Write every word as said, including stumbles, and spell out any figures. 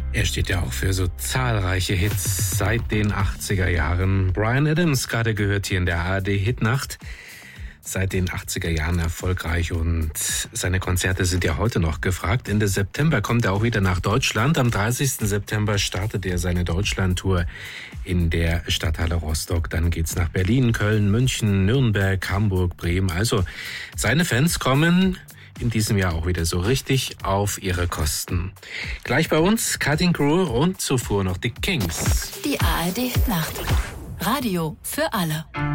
Er steht ja auch für so zahlreiche Hits seit den achtziger Jahren. Bryan Adams gerade gehört hier in der A R D-Hitnacht. Seit den achtziger Jahren erfolgreich und seine Konzerte sind ja heute noch gefragt. Ende September kommt er auch wieder nach Deutschland. Am dreißigsten September startet er seine Deutschlandtour in der Stadthalle Rostock. Dann geht's nach Berlin, Köln, München, Nürnberg, Hamburg, Bremen. Also seine Fans kommen in diesem Jahr auch wieder so richtig auf ihre Kosten. Gleich bei uns Cutting Crew und zuvor noch die Kings. Die A R D-Hitnacht. Radio für alle.